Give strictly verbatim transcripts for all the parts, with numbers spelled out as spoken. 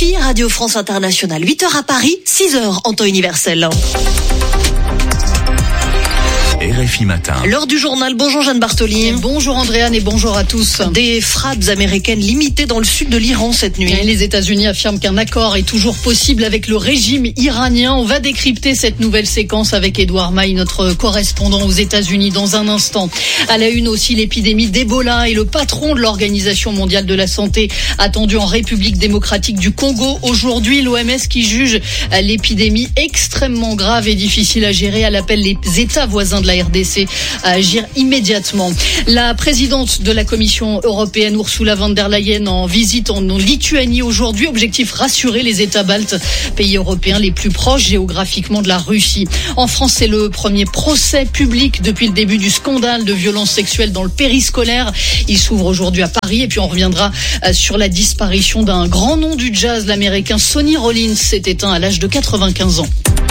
R F I, Radio France Internationale, huit heures à Paris, six heures en temps universel. R F I Matin. L'heure du journal. Bonjour Jeanne Bartoli. Bonjour Andréane et bonjour à tous. Des frappes américaines limitées dans le sud de l'Iran cette nuit. Et les États-Unis affirment qu'un accord est toujours possible avec le régime iranien. On va décrypter cette nouvelle séquence avec Édouard Maille, notre correspondant aux États-Unis, dans un instant. À la une aussi, l'épidémie d'Ebola et le patron de l'Organisation mondiale de la santé attendu en République démocratique du Congo. Aujourd'hui, l'O M S qui juge l'épidémie extrêmement grave et difficile à gérer. Elle appelle les États voisins de la R D C à agir immédiatement. La présidente de la Commission européenne, Ursula von der Leyen, en visite en Lituanie aujourd'hui. Objectif, rassurer les États baltes, pays européens les plus proches géographiquement de la Russie. En France, c'est le premier procès public depuis le début du scandale de violences sexuelles dans le périscolaire. Il s'ouvre aujourd'hui à Paris et puis on reviendra sur la disparition d'un grand nom du jazz, l'américain Sonny Rollins, s'est éteint à l'âge de quatre-vingt-quinze ans.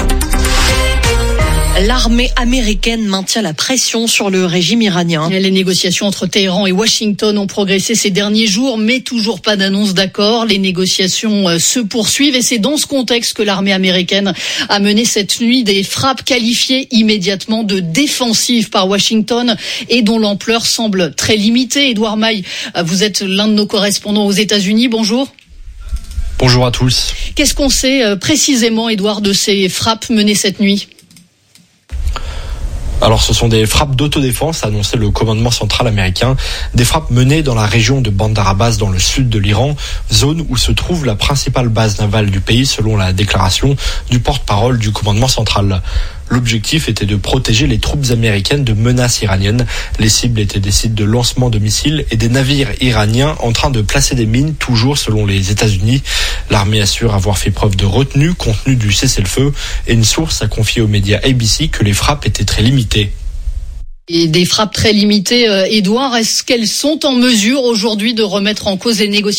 L'armée américaine maintient la pression sur le régime iranien. Les négociations entre Téhéran et Washington ont progressé ces derniers jours, mais toujours pas d'annonce d'accord. Les négociations se poursuivent et c'est dans ce contexte que l'armée américaine a mené cette nuit des frappes qualifiées immédiatement de défensives par Washington et dont l'ampleur semble très limitée. Édouard Maille, vous êtes l'un de nos correspondants aux États-Unis. Bonjour. Bonjour à tous. Qu'est-ce qu'on sait précisément, Édouard, de ces frappes menées cette nuit ? Alors ce sont des frappes d'autodéfense, a annoncé le commandement central américain, des frappes menées dans la région de Bandar Abbas dans le sud de l'Iran, zone où se trouve la principale base navale du pays selon la déclaration du porte-parole du commandement central. L'objectif était de protéger les troupes américaines de menaces iraniennes. Les cibles étaient des sites de lancement de missiles et des navires iraniens en train de placer des mines, toujours selon les États-Unis. L'armée assure avoir fait preuve de retenue compte tenu du cessez-le-feu et une source a confié aux médias A B C que les frappes étaient très limitées. Et des frappes très limitées, euh, Édouard, est-ce qu'elles sont en mesure aujourd'hui de remettre en cause les négociations ?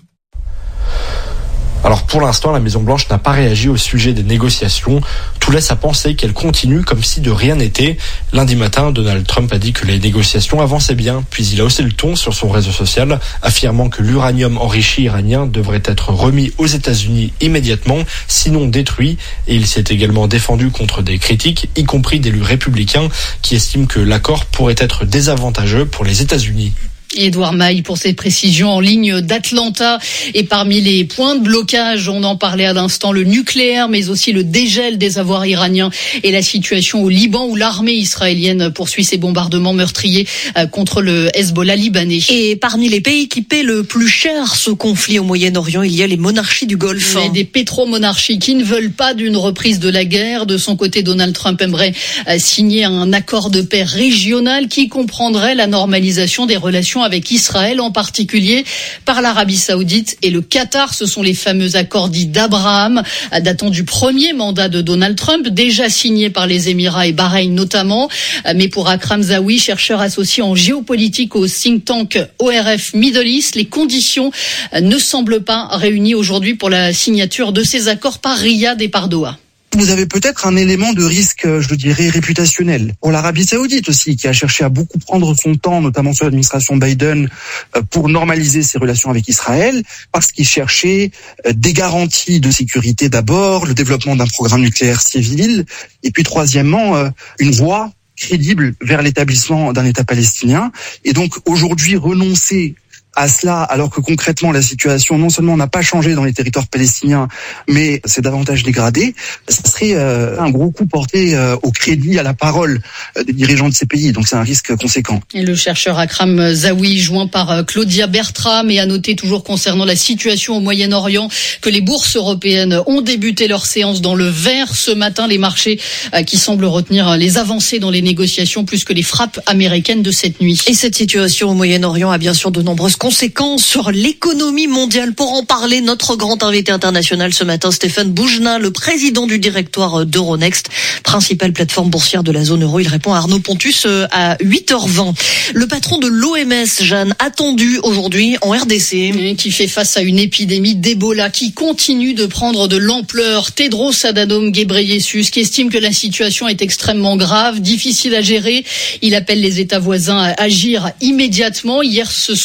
Alors pour l'instant, la Maison-Blanche n'a pas réagi au sujet des négociations. Tout laisse à penser qu'elles continuent comme si de rien n'était. Lundi matin, Donald Trump a dit que les négociations avançaient bien, puis il a haussé le ton sur son réseau social, affirmant que l'uranium enrichi iranien devrait être remis aux États-Unis immédiatement, sinon détruit. Et il s'est également défendu contre des critiques, y compris d'élus républicains, qui estiment que l'accord pourrait être désavantageux pour les États-Unis. Édouard Maille pour ces précisions en ligne d'Atlanta. Et parmi les points de blocage, on en parlait à l'instant, le nucléaire, mais aussi le dégel des avoirs iraniens et la situation au Liban où l'armée israélienne poursuit ses bombardements meurtriers contre le Hezbollah libanais. Et parmi les pays qui paient le plus cher ce conflit au Moyen-Orient, il y a les monarchies du Golfe. Et des pétromonarchies qui ne veulent pas d'une reprise de la guerre. De son côté, Donald Trump aimerait signer un accord de paix régional qui comprendrait la normalisation des relations avec Israël, en particulier par l'Arabie Saoudite et le Qatar. Ce sont les fameux accords dits d'Abraham, datant du premier mandat de Donald Trump, déjà signés par les Émirats et Bahreïn notamment. Mais pour Akram Zawi, chercheur associé en géopolitique au think tank O R F Middle East, les conditions ne semblent pas réunies aujourd'hui pour la signature de ces accords par Riyad et par Doha. Vous avez peut-être un élément de risque, je dirais, réputationnel. Pour l'Arabie Saoudite aussi, qui a cherché à beaucoup prendre son temps, notamment sur l'administration Biden, pour normaliser ses relations avec Israël, parce qu'il cherchait des garanties de sécurité d'abord, le développement d'un programme nucléaire civil, et puis troisièmement, une voie crédible vers l'établissement d'un État palestinien. Et donc aujourd'hui, renoncer à cela, alors que concrètement la situation non seulement n'a pas changé dans les territoires palestiniens, mais c'est davantage dégradé, ça serait euh, un gros coup porté euh, au crédit, à la parole euh, des dirigeants de ces pays. Donc c'est un risque conséquent. Et le chercheur Akram Zawi, joint par euh, Claudia Bertram, et à noter toujours concernant la situation au Moyen-Orient que les bourses européennes ont débuté leur séance dans le vert ce matin. Les marchés euh, qui semblent retenir les avancées dans les négociations plus que les frappes américaines de cette nuit. Et cette situation au Moyen-Orient a bien sûr de nombreuses conséquences sur l'économie mondiale. Pour en parler, notre grand invité international ce matin, Stéphane Boujna, le président du directoire d'Euronext, principale plateforme boursière de la zone euro. Il répond à Arnaud Pontus à huit heures vingt. Le patron de l'O M S, Jeanne, attendu aujourd'hui en R D C. Qui fait face à une épidémie d'Ebola qui continue de prendre de l'ampleur. Tedros Adhanom Ghebreyesus, qui estime que la situation est extrêmement grave, difficile à gérer. Il appelle les États voisins à agir immédiatement. Hier, ce sont les ministres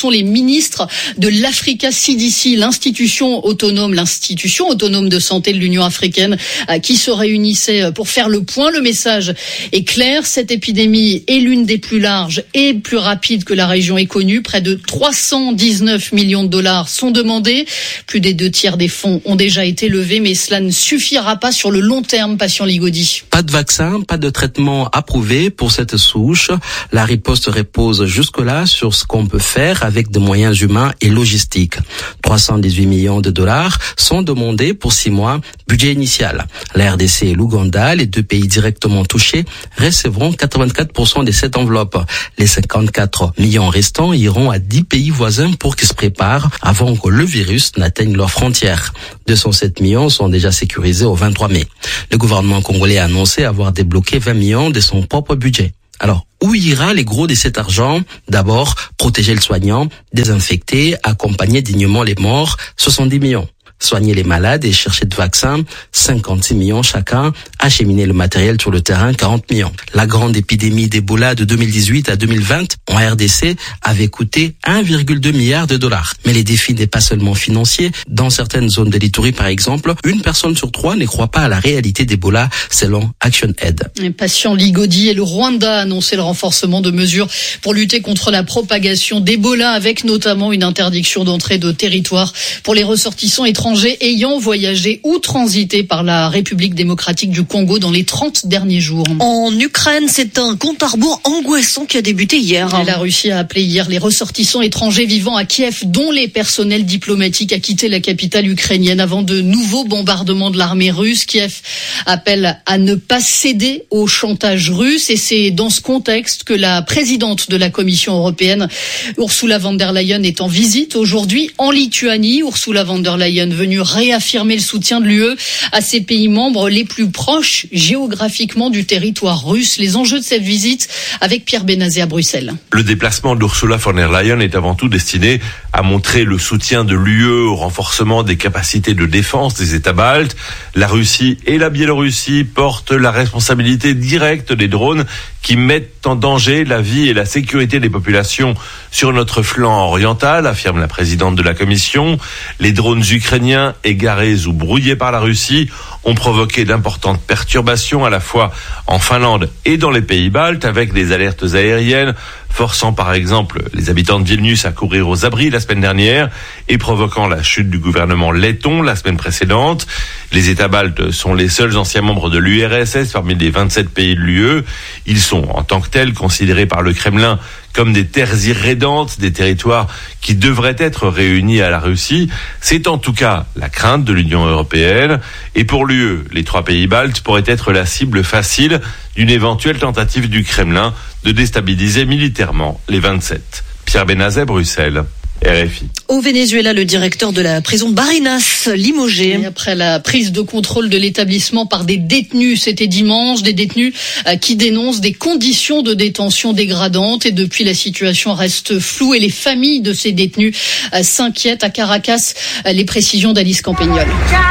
ministre de l'Africa C D C, l'institution autonome, l'institution autonome de santé de l'Union africaine, qui se réunissait pour faire le point. Le message est clair, cette épidémie est l'une des plus larges et plus rapides que la région ait connue. Près de trois cent dix-neuf millions de dollars sont demandés. Plus des deux tiers des fonds ont déjà été levés, mais cela ne suffira pas sur le long terme, Patient Ligaudy. Pas de vaccin, pas de traitement approuvé pour cette souche. La riposte repose jusque-là sur ce qu'on peut faire avec des moyens humains et logistiques. trois cent dix-huit millions de dollars sont demandés pour six mois, budget initial. La R D C et l'Ouganda, les deux pays directement touchés, recevront quatre-vingt-quatre pour cent de cette enveloppe. Les cinquante-quatre millions restants iront à dix pays voisins pour qu'ils se préparent avant que le virus n'atteigne leurs frontières. deux cent sept millions sont déjà sécurisés au vingt-trois mai. Le gouvernement congolais a annoncé avoir débloqué vingt millions de son propre budget. Alors, où ira les gros de cet argent? D'abord, protéger le soignant, désinfecter, accompagner dignement les morts, soixante-dix millions. Soigner les malades et chercher de vaccins, cinquante-six millions chacun. Acheminer le matériel sur le terrain, quarante millions. La grande épidémie d'Ebola de deux mille dix-huit à deux mille vingt en R D C avait coûté un virgule deux milliard de dollars. Mais les défis n'est pas seulement financier. Dans certaines zones de l'Ituri, par exemple, une personne sur trois ne croit pas à la réalité d'Ebola, selon Action Aid. Patient Ligaudy et le Rwanda a annoncé le renforcement de mesures pour lutter contre la propagation d'Ebola, avec notamment une interdiction d'entrée de territoire pour les ressortissants étrangers ayant voyagé ou transité par la République démocratique du Congo dans les trente derniers jours. En Ukraine, c'est un compte à rebours angoissant qui a débuté hier. Et la Russie a appelé hier les ressortissants étrangers vivant à Kiev, dont les personnels diplomatiques, à quitter la capitale ukrainienne avant de nouveaux bombardements de l'armée russe. Kiev appelle à ne pas céder au chantage russe, et c'est dans ce contexte que la présidente de la Commission européenne, Ursula von der Leyen, est en visite aujourd'hui en Lituanie. Ursula von der Leyen venue réaffirmer le soutien de l'U E à ses pays membres les plus proches géographiquement du territoire russe. Les enjeux de cette visite avec Pierre Benazé à Bruxelles. Le déplacement d'Ursula von der Leyen est avant tout destiné à montrer le soutien de l'U E au renforcement des capacités de défense des États baltes. La Russie et la Biélorussie portent la responsabilité directe des drones qui mettent en danger la vie et la sécurité des populations sur notre flanc oriental, affirme la présidente de la Commission. Les drones ukrainiens, égarés ou brouillés par la Russie, ont provoqué d'importantes perturbations à la fois en Finlande et dans les pays baltes, avec des alertes aériennes forçant par exemple les habitants de Vilnius à courir aux abris la semaine dernière et provoquant la chute du gouvernement letton la semaine précédente. Les États baltes sont les seuls anciens membres de l'U R S S parmi les vingt-sept pays de l'U E. Ils sont en tant que tels considérés par le Kremlin comme des terres irrédentes, des territoires qui devraient être réunis à la Russie. C'est en tout cas la crainte de l'Union européenne. Et pour l'U E, les trois pays baltes pourraient être la cible facile d'une éventuelle tentative du Kremlin de déstabiliser militairement les vingt-sept. Pierre Benazet, Bruxelles. R F I. Au Venezuela, le directeur de la prison de Barinas, limogé. Et après la prise de contrôle de l'établissement par des détenus, c'était dimanche, des détenus qui dénoncent des conditions de détention dégradantes, et depuis la situation reste floue et les familles de ces détenus s'inquiètent. À Caracas, les précisions d'Alice Campagnol.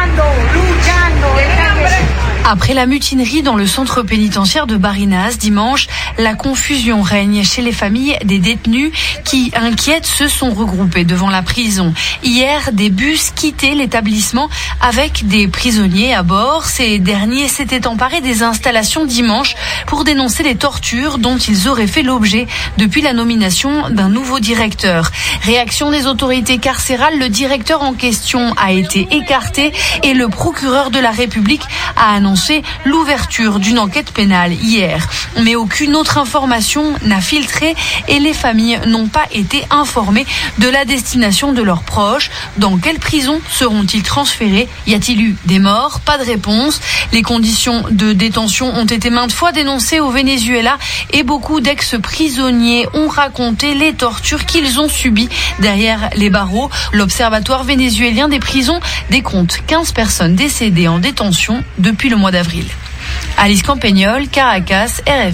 Après la mutinerie dans le centre pénitentiaire de Barinas dimanche, la confusion règne chez les familles des détenus qui, inquiètes, se sont regroupés devant la prison. Hier, des bus quittaient l'établissement avec des prisonniers à bord. Ces derniers s'étaient emparés des installations dimanche pour dénoncer les tortures dont ils auraient fait l'objet depuis la nomination d'un nouveau directeur. Réaction des autorités carcérales, le directeur en question a été écarté et le procureur de la République a annoncé l'ouverture d'une enquête pénale hier. Mais aucune autre information n'a filtré et les familles n'ont pas été informées de la destination de leurs proches. Dans quelle prison seront-ils transférés? Y a-t-il eu des morts? Pas de réponse. Les conditions de détention ont été maintes fois dénoncées au Venezuela et beaucoup d'ex-prisonniers ont raconté les tortures qu'ils ont subies derrière les barreaux. L'Observatoire vénézuélien des prisons décompte quinze personnes décédées en détention depuis le mois d'avril. Alice Campagnol, Caracas, R F I.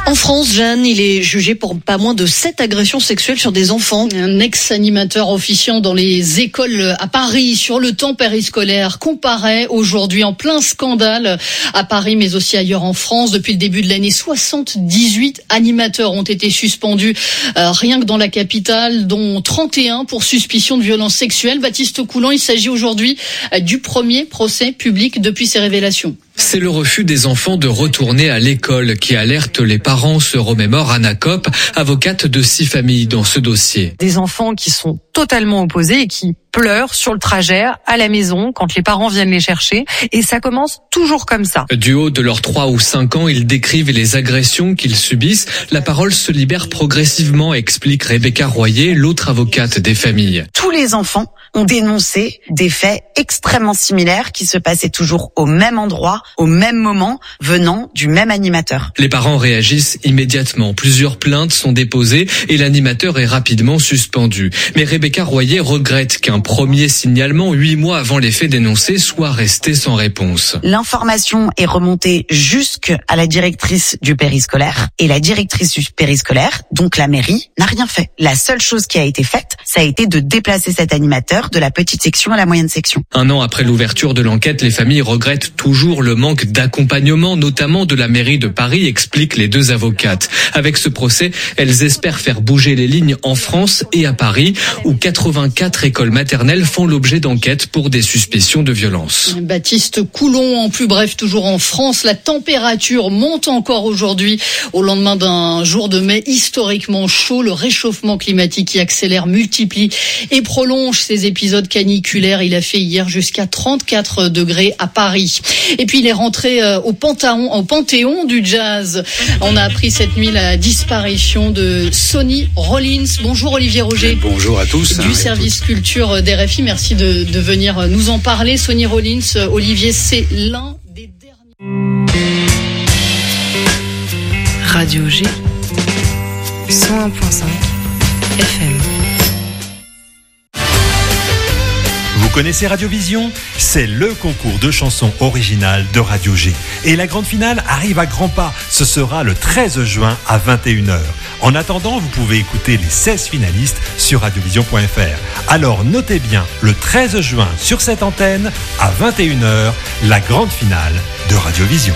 En France, Jeanne, il est jugé pour pas moins de sept agressions sexuelles sur des enfants. Un ex-animateur officiant dans les écoles à Paris sur le temps périscolaire comparaît aujourd'hui en plein scandale à Paris mais aussi ailleurs en France. Depuis le début de l'année, soixante-dix-huit animateurs ont été suspendus euh, rien que dans la capitale, dont trente et un pour suspicion de violence sexuelle. Baptiste Coulant, il s'agit aujourd'hui euh, du premier procès public depuis ces révélations. C'est le refus des enfants de retourner à l'école qui alerte les parents, se remémore Anna Kopp, avocate de six familles dans ce dossier. Des enfants qui sont totalement opposés et qui pleurent sur le trajet à la maison quand les parents viennent les chercher. Et ça commence toujours comme ça. Du haut de leurs trois ou cinq ans, ils décrivent les agressions qu'ils subissent. La parole se libère progressivement, explique Rebecca Royer, l'autre avocate des familles. Tous les enfants ont dénoncé des faits extrêmement similaires qui se passaient toujours au même endroit, au même moment, venant du même animateur. Les parents réagissent immédiatement. Plusieurs plaintes sont déposées et l'animateur est rapidement suspendu. Mais Rebecca Royer regrette qu'un premier signalement, huit mois avant les faits dénoncés, soit resté sans réponse. L'information est remontée jusqu'à la directrice du périscolaire et la directrice du périscolaire, donc la mairie, n'a rien fait. La seule chose qui a été faite, ça a été de déplacer cet animateur de la petite section à la moyenne section. Un an après l'ouverture de l'enquête, les familles regrettent toujours le manque d'accompagnement, notamment de la mairie de Paris, expliquent les deux avocates. Avec ce procès, elles espèrent faire bouger les lignes en France et à Paris, où quatre-vingt-quatre écoles maternelles font l'objet d'enquêtes pour des suspicions de violence. Baptiste Coulon, en plus bref, toujours en France, la température monte encore aujourd'hui au lendemain d'un jour de mai historiquement chaud. Le réchauffement climatique qui accélère, multiplie et prolonge ces épisodes caniculaires. Il a fait hier jusqu'à trente-quatre degrés à Paris. Et puis il est rentré au Panthéon, au Panthéon du jazz. On a appris cette nuit la disparition de Sonny Rollins. Bonjour Olivier Roger. Bonjour à tous. Du service culture d'R F I. Merci de, de venir nous en parler. Sonny Rollins, Olivier, c'est l'un des derniers. Radio G, cent un virgule cinq F M. Vous connaissez Radiovision ? C'est le concours de chansons originales de Radio G. Et la grande finale arrive à grands pas. Ce sera le treize juin à vingt et une heures. En attendant, vous pouvez écouter les seize finalistes sur radiovision point f r. Alors notez bien, le treize juin sur cette antenne, à vingt et une heures, la grande finale de Radiovision.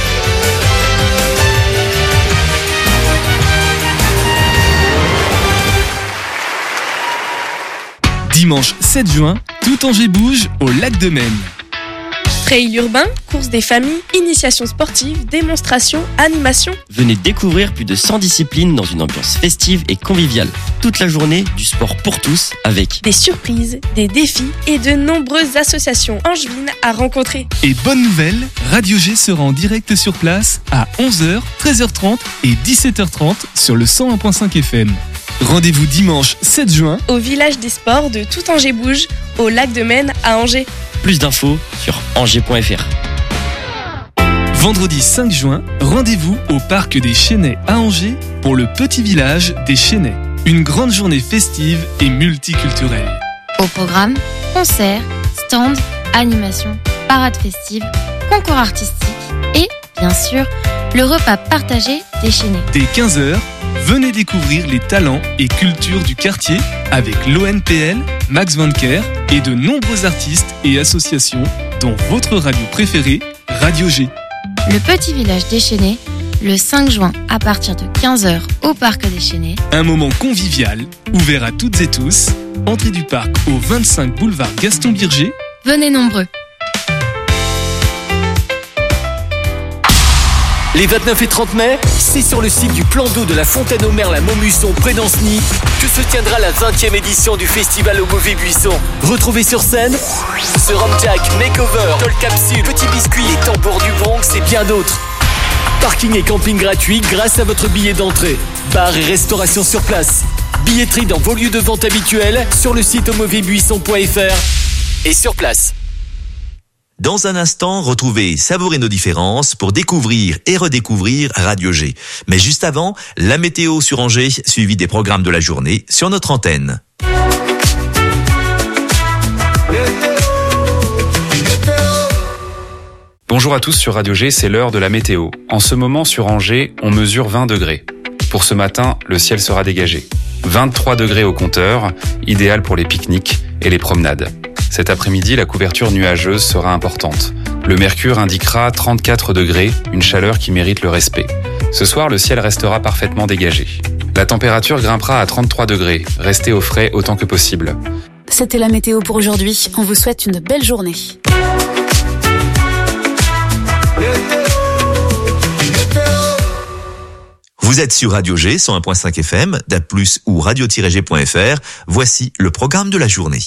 Dimanche sept juin, tout Angers bouge au lac de Maine. Trail urbain, course des familles, initiation sportive, démonstration, animation. Venez découvrir plus de cent disciplines dans une ambiance festive et conviviale. Toute la journée, du sport pour tous avec des surprises, des défis et de nombreuses associations angevines à rencontrer. Et bonne nouvelle, Radio G sera en direct sur place à onze heures, treize heures trente et dix-sept heures trente sur le cent un virgule cinq F M. Rendez-vous dimanche sept juin au village des sports de Tout Angers Bouge, au lac de Maine à Angers. Plus d'infos sur angers point f r. Vendredi cinq juin, rendez-vous au parc des Chênaies à Angers pour le petit village des Chênaies. Une grande journée festive et multiculturelle. Au programme, concerts, stands, animations, parades festives, concours artistiques et, bien sûr, le repas partagé des Chênaies. Dès quinze heures, venez découvrir les talents et cultures du quartier avec l'O N P L, Max Vanker et de nombreux artistes et associations, dont votre radio préférée, Radio G. Le petit village des Chênaies, le cinq juin à partir de quinze heures au parc des Chênaies. Un moment convivial, ouvert à toutes et tous. Entrée du parc au vingt-cinq boulevard Gaston Birger. Venez nombreux. Les vingt-neuf et trente mai, c'est sur le site du plan d'eau de la Fontaine au Merle à Montmusson, près d'Ancenis, que se tiendra la vingtième édition du festival au Mauvais Buisson. Retrouvez sur scène ce Ramjack, Makeover, Toll Capsule, Petit Biscuit, les Tambours du Bronx et bien d'autres. Parking et camping gratuit grâce à votre billet d'entrée. Bar et restauration sur place. Billetterie dans vos lieux de vente habituels sur le site au mauvais buisson point f r et sur place. Dans un instant, retrouvez Savourer nos différences pour découvrir et redécouvrir Radio G. Mais juste avant, la météo sur Angers, suivi des programmes de la journée sur notre antenne. Bonjour. Bonjour à tous sur Radio G, c'est l'heure de la météo. En ce moment sur Angers, on mesure vingt degrés. Pour ce matin, le ciel sera dégagé. vingt-trois degrés au compteur, idéal pour les pique-niques et les promenades. Cet après-midi, la couverture nuageuse sera importante. Le mercure indiquera trente-quatre degrés, une chaleur qui mérite le respect. Ce soir, le ciel restera parfaitement dégagé. La température grimpera à trente-trois degrés. Restez au frais autant que possible. C'était la météo pour aujourd'hui. On vous souhaite une belle journée. Vous êtes sur Radio G, cent un virgule cinq F M, D A B plus, ou radio tiret g point f r. Voici le programme de la journée.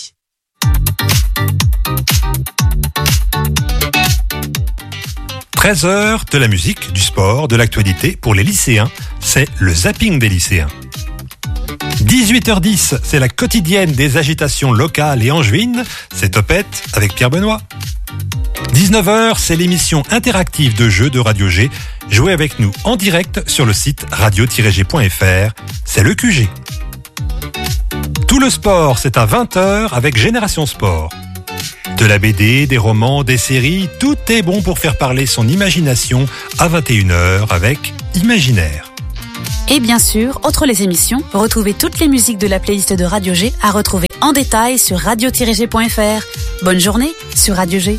treize heures, de la musique, du sport, de l'actualité pour les lycéens. C'est le zapping des lycéens. dix-huit heures dix, c'est la quotidienne des agitations locales et angevines. C'est Topette avec Pierre Benoît. dix-neuf heures, c'est l'émission interactive de jeux de Radio G. Jouez avec nous en direct sur le site radio tiret g point f r. C'est le Q G. Tout le sport, c'est à vingt heures avec Génération Sport. De la B D, des romans, des séries, tout est bon pour faire parler son imagination à vingt et une heures avec Imaginaire. Et bien sûr, outre les émissions, retrouvez toutes les musiques de la playlist de Radio G à retrouver en détail sur radio tiret g point f r. Bonne journée sur Radio G.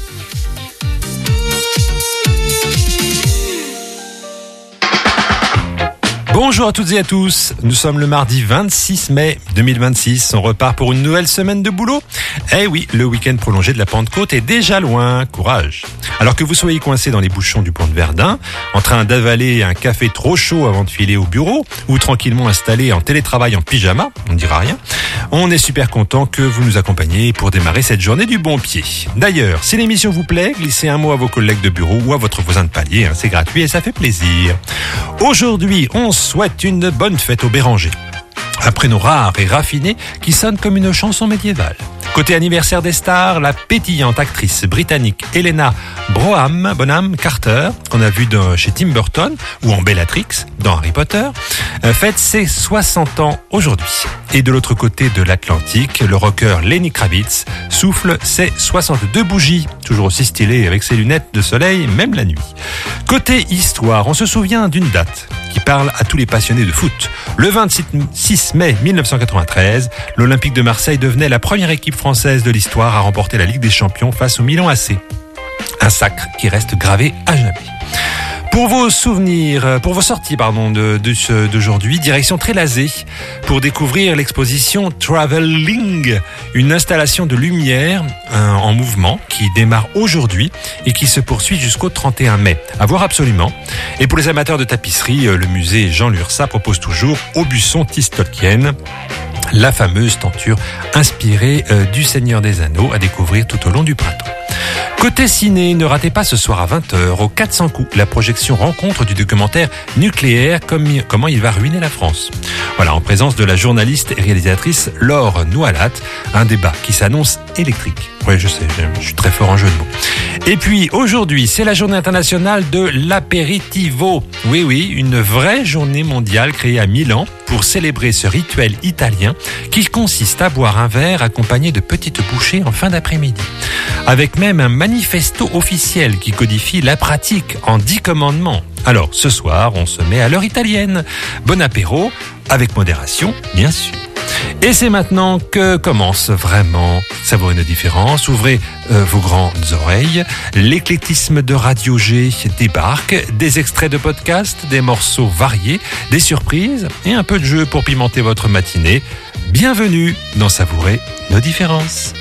Bonjour à toutes et à tous, nous sommes le mardi vingt-six mai deux mille vingt-six, on repart pour une nouvelle semaine de boulot. Eh oui, le week-end prolongé de la Pentecôte est déjà loin, courage. Alors que vous soyez coincé dans les bouchons du pont de Verdun, en train d'avaler un café trop chaud avant de filer au bureau, ou tranquillement installé en télétravail en pyjama, on ne dira rien, on est super content que vous nous accompagniez pour démarrer cette journée du bon pied. D'ailleurs, si l'émission vous plaît, glissez un mot à vos collègues de bureau ou à votre voisin de palier, hein, c'est gratuit et ça fait plaisir. Aujourd'hui, on souhaite une bonne fête aux Bérangers. Un prénom rare et raffiné qui sonne comme une chanson médiévale. Côté anniversaire des stars, la pétillante actrice britannique Helena Bonham, Bonham Carter, qu'on a vue dans, chez Tim Burton ou en Bellatrix dans Harry Potter, fête ses soixante ans aujourd'hui. Et de l'autre côté de l'Atlantique, le rocker Lenny Kravitz souffle ses soixante-deux bougies, toujours aussi stylé avec ses lunettes de soleil, même la nuit. Côté histoire, on se souvient d'une date qui parle à tous les passionnés de foot. Le vingt-six mai mille neuf cent quatre-vingt-treize, l'Olympique de Marseille devenait la première équipe française de l'histoire à remporter la Ligue des Champions face au Milan A C. Un sacre qui reste gravé à jamais. Pour vos souvenirs, pour vos sorties, pardon, de, de ce, d'aujourd'hui, direction Trélazé, pour découvrir l'exposition Travelling, une installation de lumière euh, en mouvement qui démarre aujourd'hui et qui se poursuit jusqu'au trente et un mai. À voir absolument. Et pour les amateurs de tapisserie, le musée Jean Lursa propose toujours Aubusson Tolkien, la fameuse tenture inspirée euh, du Seigneur des Anneaux à découvrir tout au long du printemps. Côté ciné, ne ratez pas ce soir à vingt heures au quatre cents coups la projection rencontre du documentaire Nucléaire, comment il va ruiner la France. Voilà, en présence de la journaliste et réalisatrice Laure Noualat, un débat qui s'annonce électrique. Oui, je sais, je suis très fort en jeu de mots. Et puis aujourd'hui, c'est la journée internationale de l'apéritivo. Oui, oui, une vraie journée mondiale créée à Milan pour célébrer ce rituel italien qui consiste à boire un verre accompagné de petites bouchées en fin d'après-midi. Avec même un manifesto officiel qui codifie la pratique en dix commandements. Alors, ce soir, on se met à l'heure italienne. Bon apéro, avec modération, bien sûr. Et c'est maintenant que commence vraiment Savourer nos différences. Ouvrez euh, vos grandes oreilles. L'éclectisme de Radio G débarque. Des extraits de podcasts, des morceaux variés, des surprises et un peu de jeu pour pimenter votre matinée. Bienvenue dans Savourer nos différences.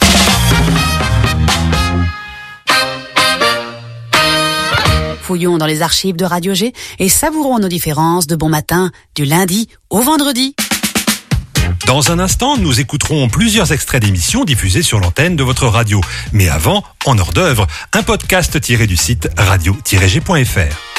Fouillons dans les archives de Radio G et savourons nos différences de bon matin du lundi au vendredi. Dans un instant, nous écouterons plusieurs extraits d'émissions diffusées sur l'antenne de votre radio. Mais avant, en hors d'œuvre, un podcast tiré du site radio tiret g point f r.